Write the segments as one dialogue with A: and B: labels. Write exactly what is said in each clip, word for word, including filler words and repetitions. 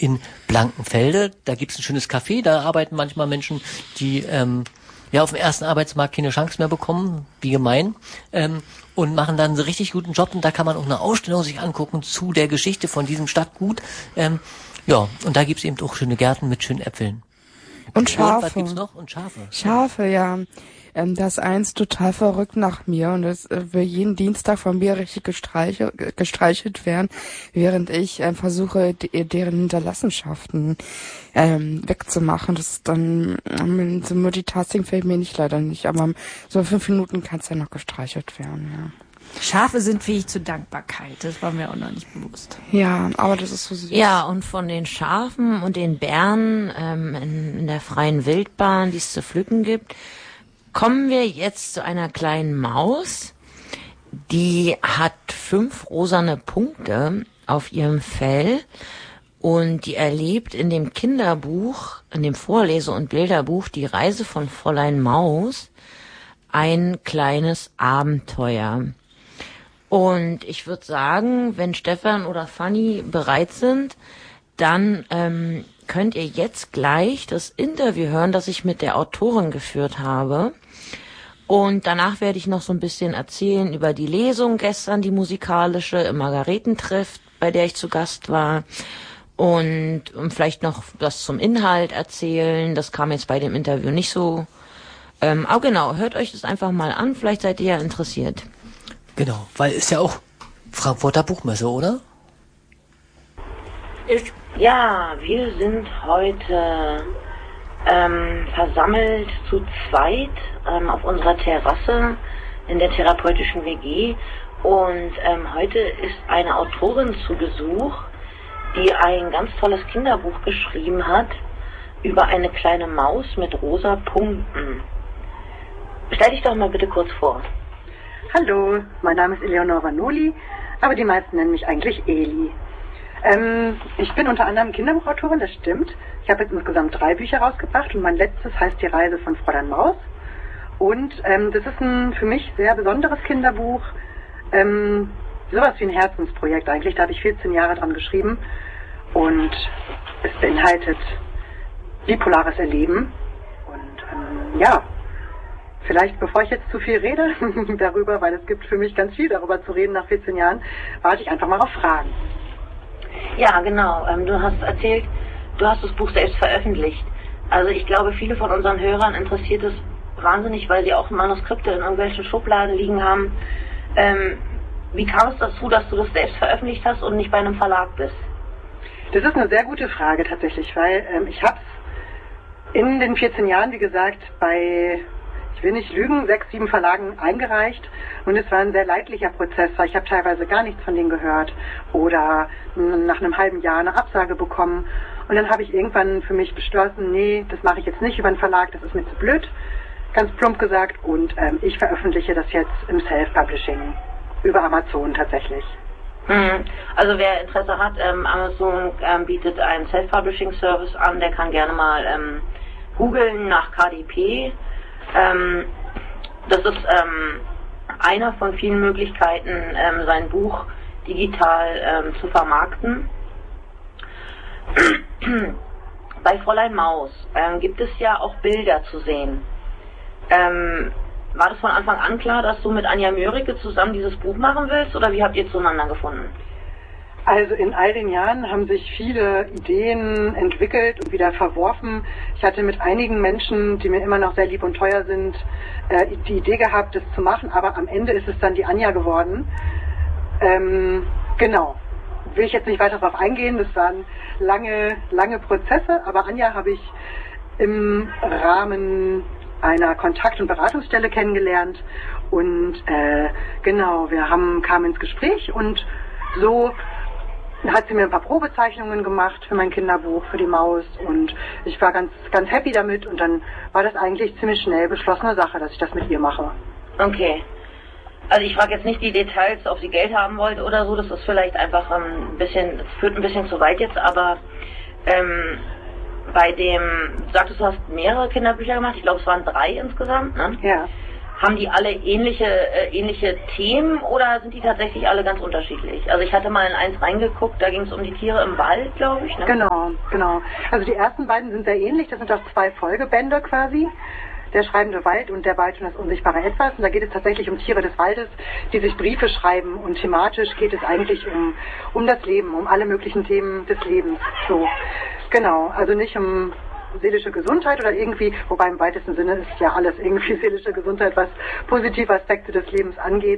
A: in Blankenfelde. Da gibt's ein schönes Café, da arbeiten manchmal Menschen, die ähm, ja auf dem ersten Arbeitsmarkt keine Chance mehr bekommen, wie gemein, ähm, und machen dann einen richtig guten Job. Und da kann man auch eine Ausstellung sich angucken zu der Geschichte von diesem Stadtgut. Ähm, ja, und da gibt's eben auch schöne Gärten mit schönen Äpfeln.
B: Und Schafe.
A: Und was gibt's noch? Und Schafe.
B: Schafe, ja. Ähm, das ist eins total verrückt nach mir und es äh, will jeden Dienstag von mir richtig gestreichelt, gestreichelt werden, während ich äh, versuche, de- deren Hinterlassenschaften ähm, wegzumachen. Das ist dann, ähm, so Multitasking fällt mir nicht leider nicht, aber so fünf Minuten kann es ja noch gestreichelt werden, ja.
C: Schafe sind fähig zur Dankbarkeit, das war mir auch noch nicht bewusst.
B: Ja, aber das ist so süß.
D: Ja, und von den Schafen und den Bären ähm, in, in der freien Wildbahn, die es zu pflücken gibt, kommen wir jetzt zu einer kleinen Maus, die hat fünf rosane Punkte auf ihrem Fell und die erlebt in dem Kinderbuch, in dem Vorlese- und Bilderbuch Die Reise von Fräulein Maus ein kleines Abenteuer. Und ich würde sagen, wenn Stefan oder Fanny bereit sind, dann ähm, könnt ihr jetzt gleich das Interview hören, das ich mit der Autorin geführt habe. Und danach werde ich noch so ein bisschen erzählen über die Lesung gestern, die musikalische im Margaretentreff, bei der ich zu Gast war. Und, und vielleicht noch was zum Inhalt erzählen. Das kam jetzt bei dem Interview nicht so. Ähm, aber genau, hört euch das einfach mal an. Vielleicht seid ihr ja interessiert.
A: Genau, weil ist ja auch Frankfurter Buchmesse, oder?
D: Ich Ja, wir sind heute ähm, versammelt zu zweit ähm, auf unserer Terrasse in der therapeutischen W G und ähm, heute ist eine Autorin zu Besuch, die ein ganz tolles Kinderbuch geschrieben hat über eine kleine Maus mit rosa Punkten. Stell dich doch mal bitte kurz vor.
E: Hallo, mein Name ist Eleonora Noli, aber die meisten nennen mich eigentlich Eli. Ähm, ich bin unter anderem Kinderbuchautorin, das stimmt. Ich habe jetzt insgesamt drei Bücher rausgebracht und mein letztes heißt Die Reise von Fräulein Maus. Und ähm, das ist ein für mich sehr besonderes Kinderbuch, ähm, sowas wie ein Herzensprojekt eigentlich. Da habe ich vierzehn Jahre dran geschrieben und es beinhaltet bipolares Erleben. Und ähm, ja, vielleicht bevor ich jetzt zu viel rede darüber, weil es gibt für mich ganz viel darüber zu reden nach vierzehn Jahren, warte ich einfach mal auf Fragen.
D: Ja, genau. Ähm, du hast erzählt, du hast das Buch selbst veröffentlicht. Also ich glaube, viele von unseren Hörern interessiert es wahnsinnig, weil sie auch Manuskripte in irgendwelchen Schubladen liegen haben. Ähm, wie kam es dazu, dass du das selbst veröffentlicht hast und nicht bei einem Verlag bist?
E: Das ist eine sehr gute Frage tatsächlich, weil ähm, ich habe es in den vierzehn Jahren, wie gesagt, bei, ich will nicht lügen, sechs, sieben Verlagen eingereicht und es war ein sehr leidlicher Prozess, weil ich habe teilweise gar nichts von denen gehört oder nach einem halben Jahr eine Absage bekommen und dann habe ich irgendwann für mich beschlossen, nee, das mache ich jetzt nicht über einen Verlag, das ist mir zu blöd, ganz plump gesagt, und ähm, ich veröffentliche das jetzt im Self-Publishing über Amazon tatsächlich.
D: Mhm. Also wer Interesse hat, ähm, Amazon ähm, bietet einen Self-Publishing-Service an, der kann gerne mal ähm, googeln nach K D P. Ähm, das ist ähm, einer von vielen Möglichkeiten, ähm, sein Buch digital ähm, zu vermarkten. Bei Fräulein Maus ähm, gibt es ja auch Bilder zu sehen. Ähm, war das von Anfang an klar, dass du mit Anja Mörike zusammen dieses Buch machen willst, oder wie habt ihr zueinander gefunden?
E: Also in all den Jahren haben sich viele Ideen entwickelt und wieder verworfen. Ich hatte mit einigen Menschen, die mir immer noch sehr lieb und teuer sind, äh, die Idee gehabt, das zu machen, aber am Ende ist es dann die Anja geworden. Ähm, genau. Will ich jetzt nicht weiter darauf eingehen, das waren lange, lange Prozesse, aber Anja habe ich im Rahmen einer Kontakt- und Beratungsstelle kennengelernt und äh, genau, wir haben, kamen ins Gespräch und so hat sie mir ein paar Probezeichnungen gemacht für mein Kinderbuch, für die Maus und ich war ganz, ganz happy damit und dann war das eigentlich ziemlich schnell beschlossene Sache, dass ich das mit ihr mache.
D: Okay. Also ich frage jetzt nicht die Details, ob sie Geld haben wollt oder so, das ist vielleicht einfach ein bisschen, das führt ein bisschen zu weit jetzt, aber ähm, bei dem, du sagtest, du hast mehrere Kinderbücher gemacht, ich glaube es waren drei insgesamt, ne?
E: Ja.
D: haben die alle ähnliche äh, ähnliche Themen oder sind die tatsächlich alle ganz unterschiedlich? Also ich hatte mal in eins reingeguckt, da ging es um die Tiere im Wald, glaube ich. Ne?
E: Genau, genau. Also die ersten beiden sind sehr ähnlich, das sind auch zwei Folgebände quasi. Der schreibende Wald und der Wald und das unsichtbare Etwas. Und da geht es tatsächlich um Tiere des Waldes, die sich Briefe schreiben. Und thematisch geht es eigentlich um, um das Leben, um alle möglichen Themen des Lebens. So, genau. Also nicht um seelische Gesundheit oder irgendwie, wobei im weitesten Sinne ist ja alles irgendwie seelische Gesundheit, was positive Aspekte des Lebens angeht.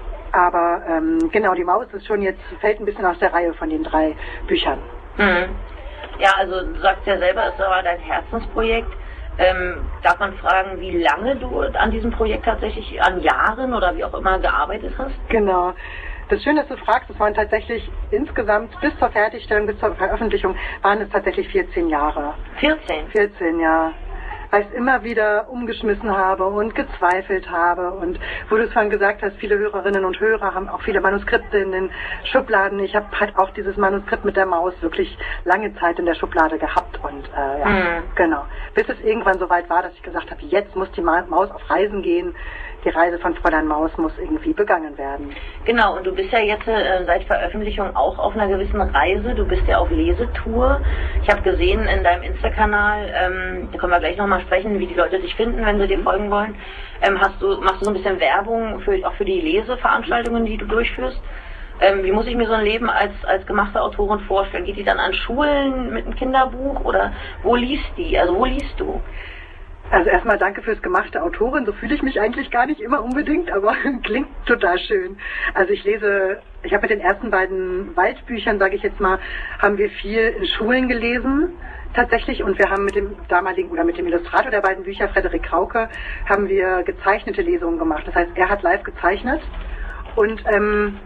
E: Aber ähm, genau, die Maus ist schon jetzt, fällt ein bisschen aus der Reihe von den drei Büchern.
D: Mhm. Ja, also du sagst ja selber, es war dein Herzensprojekt. Ähm, darf man fragen, wie lange du an diesem Projekt tatsächlich, an Jahren oder wie auch immer gearbeitet hast?
E: Genau. Das Schöne, dass du fragst, es waren tatsächlich insgesamt bis zur Fertigstellung, bis zur Veröffentlichung, waren es tatsächlich vierzehn Jahre.
D: vierzehn?
E: vierzehn, ja. Weil ich es immer wieder umgeschmissen habe und gezweifelt habe. Und wo du es vorhin gesagt hast, viele Hörerinnen und Hörer haben auch viele Manuskripte in den Schubladen. Ich habe halt auch dieses Manuskript mit der Maus wirklich lange Zeit in der Schublade gehabt. Und äh, ja, mhm. genau. Bis es irgendwann so weit war, dass ich gesagt habe, jetzt muss die Maus auf Reisen gehen. Die Reise von Fräulein Maus muss irgendwie begangen werden.
D: Genau, und du bist ja jetzt äh, seit Veröffentlichung auch auf einer gewissen Reise. Du bist ja auf Lesetour. Ich habe gesehen in deinem Insta-Kanal, ähm, da können wir gleich nochmal sprechen, wie die Leute dich finden, wenn sie dir folgen wollen. Ähm, hast du, machst du so ein bisschen Werbung für, auch für die Leseveranstaltungen, die du durchführst? Ähm, wie muss ich mir so ein Leben als, als gemachte Autorin vorstellen? Geht die dann an Schulen mit einem Kinderbuch oder wo liest die? Also wo liest du?
E: Also erstmal danke fürs gemachte Autorin, so fühle ich mich eigentlich gar nicht immer unbedingt, aber klingt total schön. Also ich lese, ich habe mit den ersten beiden Waldbüchern, sage ich jetzt mal, haben wir viel in Schulen gelesen tatsächlich und wir haben mit dem damaligen oder mit dem Illustrator der beiden Bücher, Frederik Krauke, haben wir gezeichnete Lesungen gemacht. Das heißt, er hat live gezeichnet und ähm,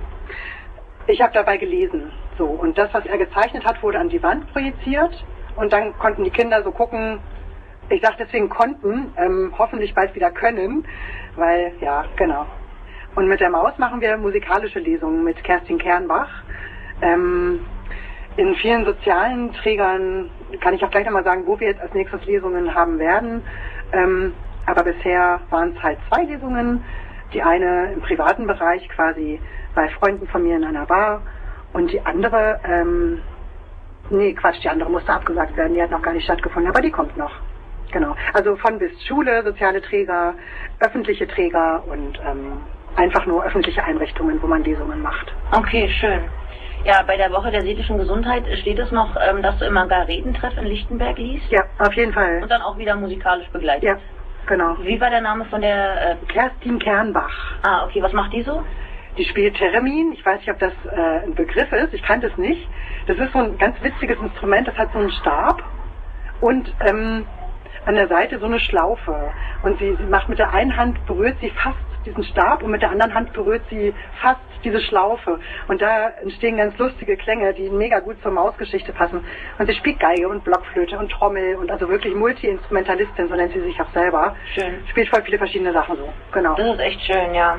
E: ich habe dabei gelesen. So, und das, was er gezeichnet hat, wurde an die Wand projiziert und dann konnten die Kinder so gucken. Ich sage deswegen konnten, ähm, hoffentlich bald wieder können, weil, ja, genau. Und mit der Maus machen wir musikalische Lesungen mit Kerstin Kernbach. Ähm, in vielen sozialen Trägern kann ich auch gleich nochmal sagen, wo wir jetzt als nächstes Lesungen haben werden. Ähm, aber bisher waren es halt zwei Lesungen. Die eine im privaten Bereich quasi bei Freunden von mir in einer Bar und die andere, ähm, nee, Quatsch, die andere musste abgesagt werden, die hat noch gar nicht stattgefunden, aber die kommt noch. Genau, also von bis Schule, soziale Träger, öffentliche Träger und ähm, einfach nur öffentliche Einrichtungen, wo man Lesungen macht.
D: Okay, schön. Ja, bei der Woche der seelischen Gesundheit steht es noch, ähm, dass du im Margaretentreff in Lichtenberg liest?
E: Ja, auf jeden Fall.
D: Und dann auch wieder musikalisch begleitet?
E: Ja, genau.
D: Wie war der Name von der... Äh
E: Kerstin Kernbach.
D: Ah, okay, was macht die so?
E: Die spielt Theremin. Ich weiß nicht, ob das äh, ein Begriff ist, ich kannte es nicht. Das ist so ein ganz witziges Instrument, das hat so einen Stab und... Ähm, an der Seite so eine Schlaufe und sie, sie macht mit der einen Hand, berührt sie fast diesen Stab und mit der anderen Hand berührt sie fast diese Schlaufe und da entstehen ganz lustige Klänge, die mega gut zur Mausgeschichte passen und sie spielt Geige und Blockflöte und Trommel und also wirklich Multi-Instrumentalistin, so nennt sie sich auch selber.
D: Schön.
E: Spielt voll viele verschiedene Sachen so, genau.
D: Das ist echt schön, ja.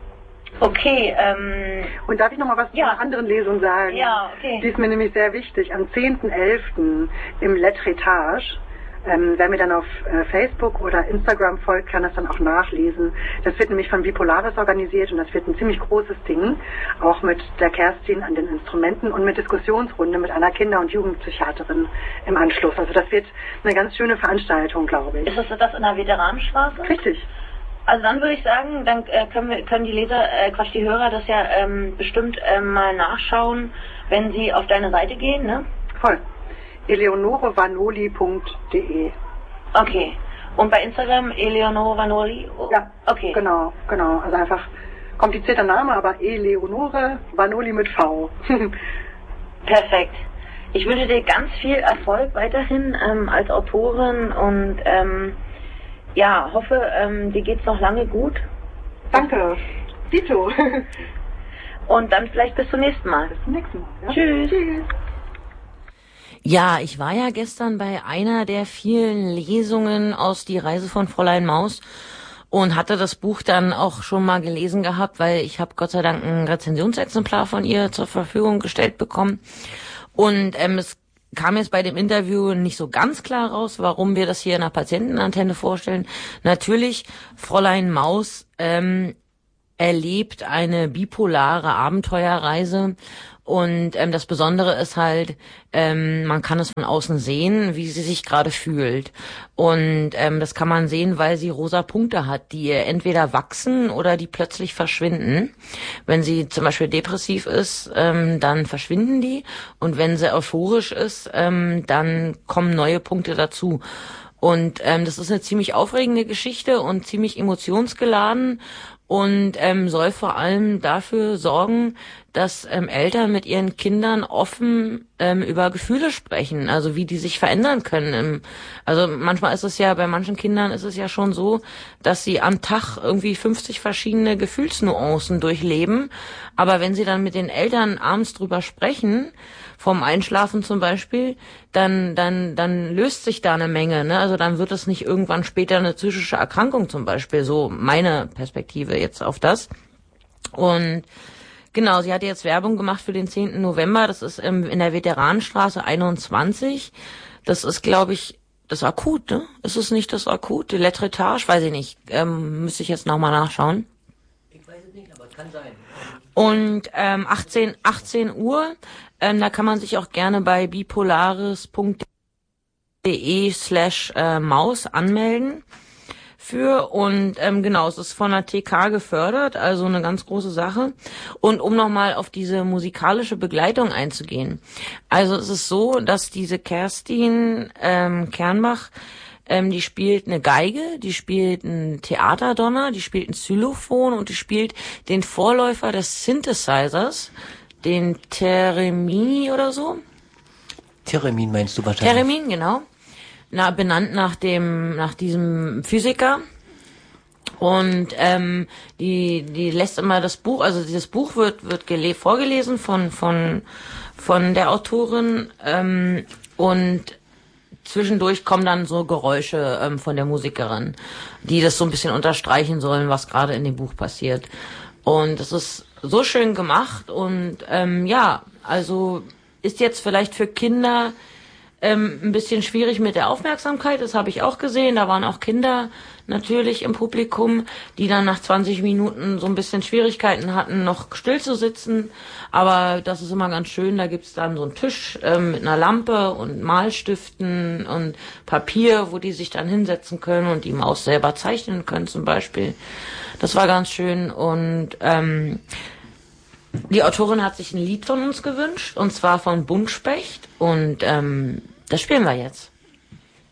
D: Okay, ähm...
E: Und darf ich noch mal was ja. zu einer anderen Lesung sagen?
D: Ja, okay.
E: Die ist mir nämlich sehr wichtig. Am zehnten elften im Letretage. Ähm, wer mir dann auf äh, Facebook oder Instagram folgt, kann das dann auch nachlesen. Das wird nämlich von Bipolaris organisiert und das wird ein ziemlich großes Ding, auch mit der Kerstin an den Instrumenten und mit Diskussionsrunde mit einer Kinder- und Jugendpsychiaterin im Anschluss. Also das wird eine ganz schöne Veranstaltung, glaube ich.
D: Ist das, das in der Veteranenstraße?
E: Richtig.
D: Also dann würde ich sagen, dann äh, können wir können die Leser, äh, Quatsch, die Hörer das ja ähm, bestimmt ähm, mal nachschauen, wenn sie auf deine Seite gehen, ne?
E: Voll. eleonore vanoli punkt de.
D: Okay. Und bei Instagram Eleonore Vanoli? Oh.
E: Ja,
D: okay.
E: Genau, genau. Also einfach komplizierter Name, aber Eleonore Vanoli mit V.
D: Perfekt. Ich wünsche dir ganz viel Erfolg weiterhin ähm, als Autorin und ähm, ja, hoffe, ähm, dir geht's noch lange gut.
E: Danke. Dito.
D: Und dann vielleicht bis zum nächsten Mal.
E: Bis zum nächsten Mal. Ja?
D: Tschüss.
E: Tschüss.
D: Ja, ich war ja gestern bei einer der vielen Lesungen aus Die Reise von Fräulein Maus und hatte das Buch dann auch schon mal gelesen gehabt, weil ich habe Gott sei Dank ein Rezensionsexemplar von ihr zur Verfügung gestellt bekommen. Und ähm, es kam jetzt bei dem Interview nicht so ganz klar raus, warum wir das hier in der Patientenantenne vorstellen. Natürlich, Fräulein Maus ähm, erlebt eine bipolare Abenteuerreise. Und ähm, das Besondere ist halt, ähm, man kann es von außen sehen, wie sie sich gerade fühlt. Und ähm, das kann man sehen, weil sie rosa Punkte hat, die ihr entweder wachsen oder die plötzlich verschwinden. Wenn sie zum Beispiel depressiv ist, ähm, dann verschwinden die. Und wenn sie euphorisch ist, ähm, dann kommen neue Punkte dazu. Und ähm, das ist eine ziemlich aufregende Geschichte und ziemlich emotionsgeladen. Und ähm, soll vor allem dafür sorgen, dass ähm, Eltern mit ihren Kindern offen ähm, über Gefühle sprechen, also wie die sich verändern können. Im, also manchmal ist es ja, bei manchen Kindern ist es ja schon so, dass sie am Tag irgendwie fünfzig verschiedene Gefühlsnuancen durchleben. Aber wenn sie dann mit den Eltern abends drüber sprechen, vorm Einschlafen zum Beispiel, dann dann dann löst sich da eine Menge, ne? Also dann wird es nicht irgendwann später eine psychische Erkrankung zum Beispiel, so meine Perspektive jetzt auf das. Und genau, sie hatte jetzt Werbung gemacht für den zehnten November, das ist im, in der Veteranenstraße einundzwanzig. Das ist, glaube ich, das Akut, ne? Ist es nicht das Akut? Die Letretage? Weiß ich nicht. Ähm, müsste ich jetzt nochmal nachschauen.
A: Ich weiß es nicht, aber es kann sein.
D: Und ähm, achtzehn, achtzehn Uhr, ähm, da kann man sich auch gerne bei bipolaris punkt de slash Maus anmelden für. Und ähm, genau, es ist von der T K gefördert, also eine ganz große Sache. Und um nochmal auf diese musikalische Begleitung einzugehen. Also es ist so, dass diese Kerstin ähm, Kernbach, Ähm, die spielt eine Geige, die spielt ein Theaterdonner, die spielt ein Xylophon und die spielt den Vorläufer des Synthesizers, den Theremin oder so.
A: Theremin meinst du wahrscheinlich?
D: Theremin, genau. Na, benannt nach dem, nach diesem Physiker. Und ähm, die, die lässt immer das Buch, also dieses Buch wird wird gele- vorgelesen von von von der Autorin ähm, und zwischendurch kommen dann so Geräusche ähm, von der Musikerin, die das so ein bisschen unterstreichen sollen, was gerade in dem Buch passiert. Und es ist so schön gemacht und ähm, ja, also ist jetzt vielleicht für Kinder ähm, ein bisschen schwierig mit der Aufmerksamkeit, das habe ich auch gesehen, da waren auch Kinder natürlich im Publikum, die dann nach zwanzig Minuten so ein bisschen Schwierigkeiten hatten, noch still zu sitzen, aber das ist immer ganz schön, da gibt's dann so einen Tisch ähm, mit einer Lampe und Malstiften und Papier, wo die sich dann hinsetzen können und die Maus selber zeichnen können zum Beispiel. Das war ganz schön und ähm, die Autorin hat sich ein Lied von uns gewünscht und zwar von Buntspecht und ähm, das spielen wir jetzt.